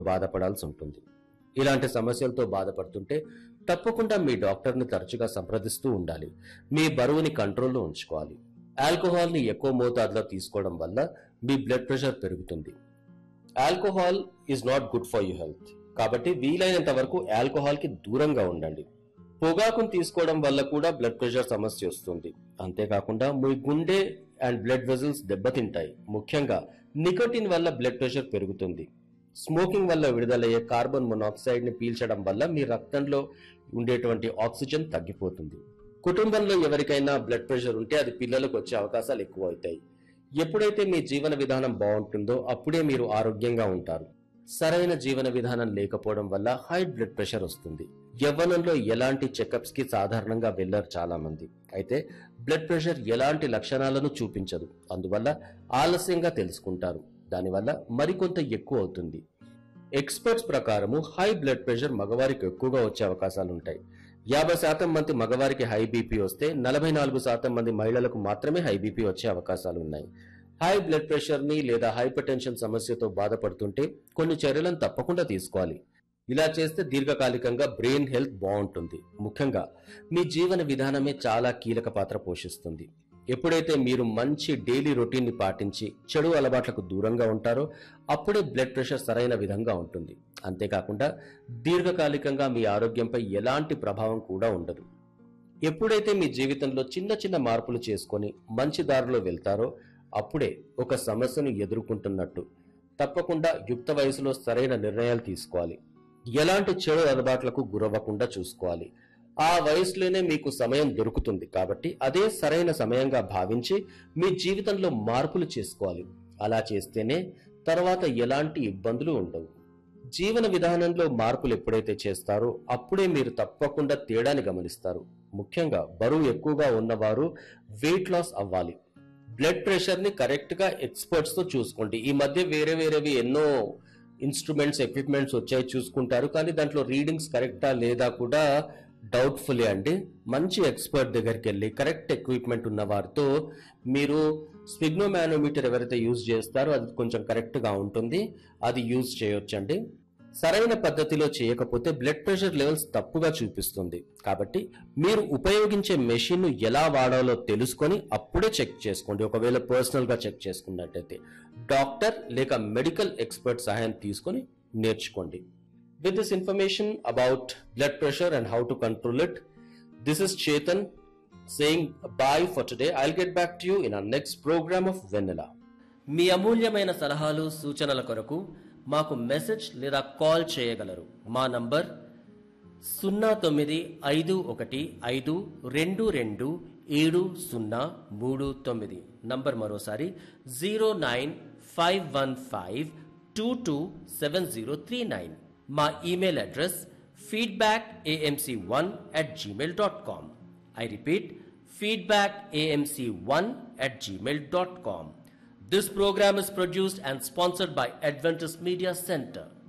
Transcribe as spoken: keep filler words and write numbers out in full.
బాధపడాల్సి ఉంటుంది. ఇలాంటి సమస్యలతో బాధపడుతుంటే తప్పకుండా మీ డాక్టర్ని తరచుగా సంప్రదిస్తూ ఉండాలి. మీ బరువుని కంట్రోల్లో ఉంచుకోవాలి. ఆల్కహాల్ని ఎక్కువ మోతాదులో తీసుకోవడం వల్ల మీ బ్లడ్ ప్రెషర్ పెరుగుతుంది. Alcohol is not good for you health. కాబట్టి వీలైనంత వరకు ఆల్కహాల్కి దూరంగా ఉండండి. పొగాకును తీసుకోవడం వల్ల కూడా బ్లడ్ ప్రెషర్ సమస్య వస్తుంది. అంతేకాకుండా మీ గుండె అండ్ బ్లడ్ వెజల్స్ దెబ్బతింటాయి. ముఖ్యంగా నికోటిన్ వల్ల బ్లడ్ ప్రెషర్ పెరుగుతుంది. స్మోకింగ్ వల్ల విడుదలయ్యే కార్బన్ మొనాక్సైడ్ ని పీల్చడం వల్ల మీ రక్తంలో ఉండేటువంటి ఆక్సిజన్ తగ్గిపోతుంది. కుటుంబంలో ఎవరికైనా బ్లడ్ ప్రెషర్ ఉంటే అది పిల్లలకు వచ్చే అవకాశాలు ఎక్కువ అవుతాయి. ఎప్పుడైతే మీ జీవన విధానం బాగుంటుందో అప్పుడే మీరు ఆరోగ్యంగా ఉంటారు. సరైన జీవన విధానం లేకపోవడం వల్ల హై బ్లడ్ ప్రెషర్ వస్తుంది. యవ్వనంలో ఎలాంటి చెకప్స్ కి సాధారణంగా వెళ్లరు చాలా మంది. అయితే బ్లడ్ ప్రెషర్ ఎలాంటి లక్షణాలను చూపించదు. అందువల్ల ఆలస్యంగా తెలుసుకుంటారు. దానివల్ల మరికొంత ఎక్కువ అవుతుంది. ఎక్స్పర్ట్స్ ప్రకారము హై బ్లడ్ ప్రెషర్ మగవారికి ఎక్కువగా వచ్చే అవకాశాలు ఉంటాయి. యాభై శాతం మంది మగవారికి హై బీపీ వస్తే నలభై నాలుగు శాతం మంది మహిళలకు మాత్రమే హై బీపీ వచ్చే అవకాశాలు ఉన్నాయి. హై బ్లడ్ ప్రెషర్ ని లేదా హైపర్ టెన్షన్ సమస్యతో బాధపడుతుంటే కొన్ని చర్యలను తప్పకుండా తీసుకోవాలి. ఇలా చేస్తే దీర్ఘకాలికంగా బ్రెయిన్ హెల్త్ బాగుంటుంది. ముఖ్యంగా మీ జీవన విధానమే చాలా కీలక పాత్ర పోషిస్తుంది. ఎప్పుడైతే మీరు మంచి డైలీ రొటీన్ ని పాటించి చెడు అలవాట్లకు దూరంగా ఉంటారో అప్పుడే బ్లడ్ ప్రెషర్ సరైన విధంగా ఉంటుంది. అంతేకాకుండా దీర్ఘకాలికంగా మీ ఆరోగ్యంపై ఎలాంటి ప్రభావం కూడా ఉండదు. ఎప్పుడైతే మీ జీవితంలో చిన్న చిన్న మార్పులు చేసుకొని మంచి దారిలో వెళ్తారో అప్పుడే ఒక సమస్యను ఎదుర్కొంటున్నట్టు. తప్పకుండా యుక్త వయసులో సరైన నిర్ణయాలు తీసుకోవాలి. ఎలాంటి చెడు అలవాట్లకు గురవ్వకుండా చూసుకోవాలి. ఆ వయసులోనే మీకు సమయం దొరుకుతుంది కాబట్టి అదే సరైన సమయంగా భావించి మీ జీవితంలో మార్పులు చేసుకోవాలి. అలా చేస్తేనే తర్వాత ఎలాంటి ఇబ్బందులు ఉండవు. జీవన విధానంలో మార్పులు ఎప్పుడైతే చేస్తారో అప్పుడే మీరు తప్పకుండా తేడాని గమనిస్తారు. ముఖ్యంగా బరువు ఎక్కువగా ఉన్నవారు వెయిట్ లాస్ అవ్వాలి. బ్లడ్ ప్రెషర్ ని కరెక్ట్ గా ఎక్స్పర్ట్స్ తో చూసుకోండి. ఈ మధ్య వేరే వేరేవి ఎన్నో ఇన్స్ట్రుమెంట్స్ ఎక్విప్మెంట్స్ వచ్చాయి చూసుకుంటారు, కానీ దాంట్లో రీడింగ్స్ కరెక్టా లేదా కూడా డౌట్ఫుల్లే అండి. మంచి ఎక్స్పర్ట్ దగ్గరికి వెళ్ళి కరెక్ట్ ఎక్విప్మెంట్ ఉన్న వారితో మీరు స్పిగ్నోమానోమీటర్ ఎవరైతే యూజ్ చేస్తారో అది కొంచెం కరెక్ట్ గా ఉంటుంది, అది యూజ్ చేయొచ్చండి. సరైన పద్ధతిలో చేయకపోతే బ్లడ్ ప్రెషర్ లెవెల్స్ తప్పుగా చూపిస్తుంది. కాబట్టి మీరు ఉపయోగించే మెషిన్ ను ఎలా వాడాలో తెలుసుకొని అప్పుడే చెక్ చేసుకోండి. ఒకవేళ పర్సనల్ గా చెక్ చేసుకున్నట్టయితే డాక్టర్ లేక మెడికల్ ఎక్స్పర్ట్ సహాయం తీసుకొని నేర్చుకోండి. With this information about blood pressure and how to control it, this is Chetan saying bye for today. I'll get back to you in our next program of Vanilla. మీ అమూల్యమైన సలహాలు సూచనల కొరకు మాకు message లేదా call చేయగలరు. మా number సున్నా తొమ్మిది ఐదు ఒకటి ఐదు రెండు రెండు ఏడు సున్నా మూడు తొమ్మిది. నంబర్ మరోసారి zero nine five one five two two seven zero three nine. మా email address feedback a m c one at gmail dot com. I repeat, feedback a m c one at gmail dot com. This program is produced and sponsored by Adventist Media Center.